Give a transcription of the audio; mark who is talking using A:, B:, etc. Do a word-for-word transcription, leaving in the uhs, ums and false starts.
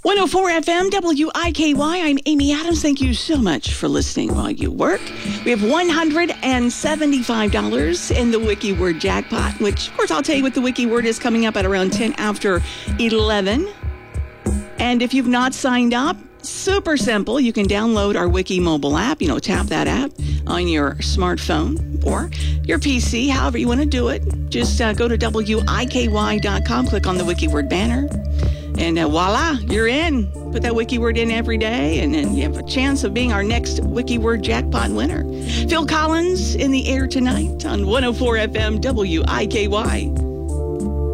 A: one oh four F M, W I K Y. I'm Amy Adams. Thank you so much for listening while you work. We have one hundred seventy-five dollars in the Wiki Word jackpot, which, of course, I'll tell you what the Wiki Word is coming up at around ten after eleven. And if you've not signed up, super simple. You can download our Wiki mobile app. You know, tap that app on your smartphone or your P C, however you want to do it. Just uh, go to W I K Y dot com, click on the Wiki Word banner, and uh, voila, you're in. Put that Wiki Word in every day, and then you have a chance of being our next Wiki Word jackpot winner. Phil Collins in the air tonight on one oh four F M W I K Y.